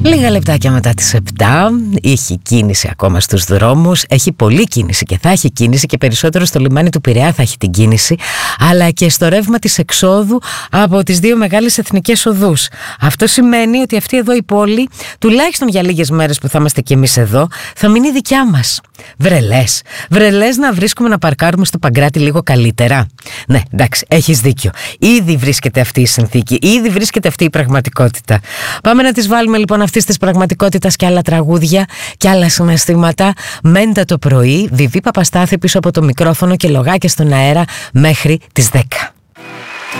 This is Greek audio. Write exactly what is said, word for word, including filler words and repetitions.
Λίγα λεπτάκια μετά τις επτά, έχει κίνηση ακόμα στους δρόμους, έχει πολλή κίνηση και θα έχει κίνηση και περισσότερο στο λιμάνι του Πειραιά θα έχει την κίνηση, αλλά και στο ρεύμα της εξόδου από τις δύο μεγάλες εθνικές οδούς. Αυτό σημαίνει ότι αυτή εδώ η πόλη, τουλάχιστον για λίγες μέρες που θα είμαστε κι εμείς εδώ, θα μείνει δικιά μας. Βρελές, βρελές να βρίσκουμε να παρκάρουμε στο Παγκράτη λίγο καλύτερα. Ναι, εντάξει, έχεις δίκιο. Ήδη βρίσκεται αυτή η συνθήκη, ήδη βρίσκεται αυτή η πραγματικότητα. Πάμε να τις βάλουμε λοιπόν αυτής της πραγματικότητας και άλλα τραγούδια και άλλα συναισθήματα. Μέντα το πρωί, Βιβί Παπαστάθη πίσω από το μικρόφωνο και λογάκια στον αέρα μέχρι τις δέκα.